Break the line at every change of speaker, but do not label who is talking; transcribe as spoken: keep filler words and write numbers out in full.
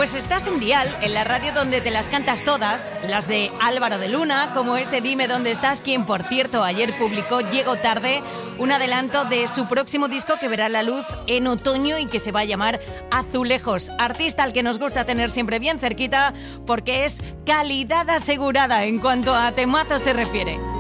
Pues estás en Dial, en la radio donde te las cantas todas, las de Álvaro de Luna, como este Dime dónde estás, quien por cierto ayer publicó Llego tarde, un adelanto de su próximo disco que verá la luz en otoño y que se va a llamar Azulejos. Artista al que nos gusta tener siempre bien cerquita porque es calidad asegurada en cuanto a temazos se refiere.